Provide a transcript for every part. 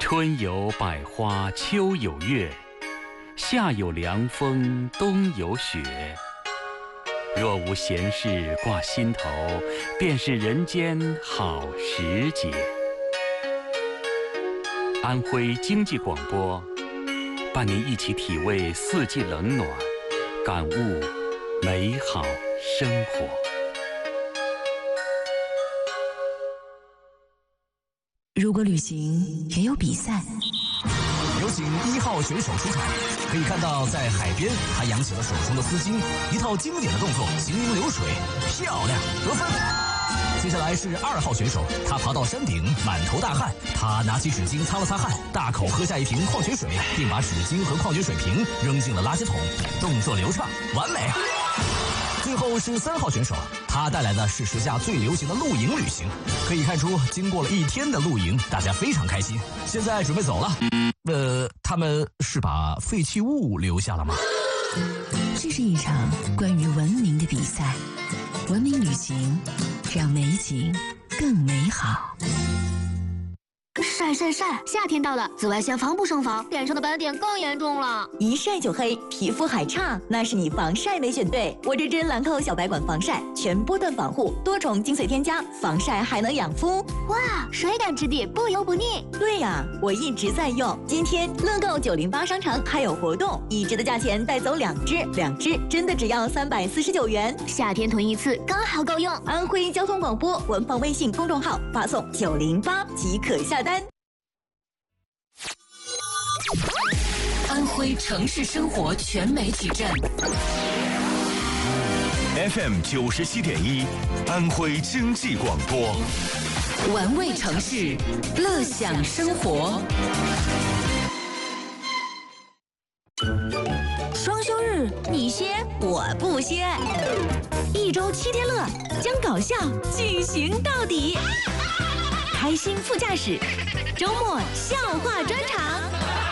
春有百花，秋有月，夏有凉风，冬有雪。若无闲事挂心头，便是人间好时节。安徽经济广播，伴您一起体味四季冷暖，感悟美好生活。 如果旅行也有比赛， 有请1号选手出场。可以看到，在海边，他扬起了手中的丝巾，一套经典的动作，行云流水，漂亮，得分。接下来是2号选手，他爬到山顶，满头大汗，他拿起纸巾擦了擦汗，大口喝下一瓶矿泉水，并把纸巾和矿泉水瓶扔进了垃圾桶，动作流畅，完美。最后是3号选手，他带来的是时下最流行的露营旅行。可以看出，经过了1天的露营，大家非常开心。现在准备走了。他们是把废弃物留下了吗？ 这是一场关于文明的比赛，文明旅行，让美景更美好。 晒晒晒！夏天到了，紫外线防不胜防，脸上的斑点更严重了。 一晒就黑，皮肤还差，那是你防晒没选对。我这支兰蔻小白管防晒，全波段防护，多重精粹添加，防晒还能养肤。 哇，水感质地，不油不腻。 对呀，我一直在用。今天乐购908商城还有活动，1支的价钱带走2支，2支真的只要349元。 夏天囤一次刚好够用。 安徽交通广播文房微信公众号发送908即可下单。 安徽城市生活全媒体站 FM 97.1，安徽经济广播， 玩味城市，乐享生活。 双休日，你歇我不歇，1周7天乐，将搞笑进行到底。开心副驾驶，周末笑话专场。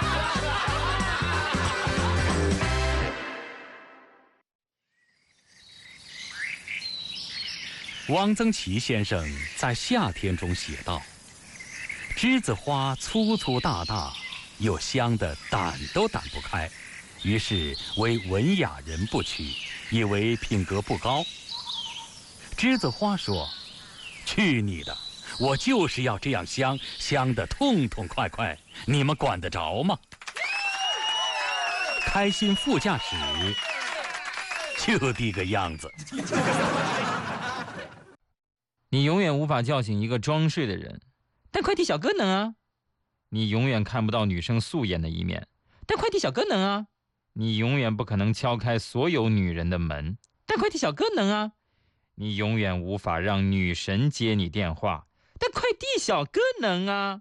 汪曾祺先生在《夏天》中写道：“栀子花粗粗大大，又香得掸都掸不开，于是为文雅人不取，以为品格不高。”栀子花说：“去你的！我就是要这样香，香得痛痛快快，你们管得着吗？”开心副驾驶就这个样子。 你永远无法叫醒一个装睡的人，但快递小哥能啊。你永远看不到女生素颜的一面，但快递小哥能啊。你永远不可能敲开所有女人的门，但快递小哥能啊。你永远无法让女神接你电话，但快递小哥能啊。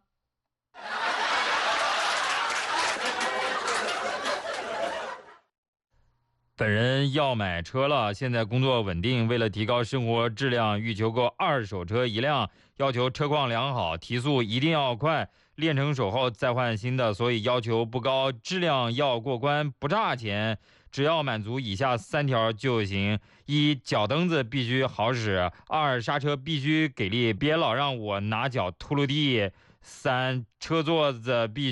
本人要买车了，现在工作稳定，为了提高生活质量，欲求购2手车1辆，要求车况良好，提速一定要快，练成手后再换新的，所以要求不高，质量要过关，不差钱，只要满足以下3条就行：1. 脚蹬子必须好使； 2. 刹车必须给力，别老让我拿脚秃噜地； 3. 车座子必须